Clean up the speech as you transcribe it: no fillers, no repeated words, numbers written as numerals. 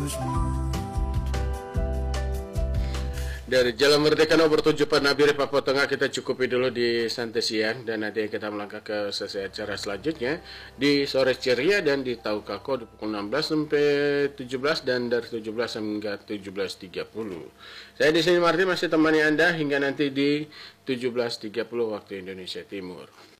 Dari Jalan Merdeka nomor 7 Panabiri, Papua Tengah, kita cukupi dulu di Santai Siang, dan nanti kita melangkah ke sesi acara selanjutnya di Sore Ceria dan di Tahukah Kau di pukul 16 sampai 17 dan dari 17 hingga 17.30. Saya di sini Martin masih temani Anda hingga nanti di 17.30 waktu Indonesia Timur.